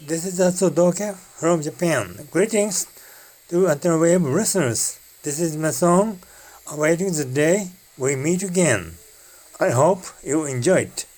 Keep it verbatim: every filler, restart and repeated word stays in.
this is Atsudoke from Japan. Greetings to Antenna listeners. This is my song, Awaiting the Day We Meet Again. I hope you enjoy it.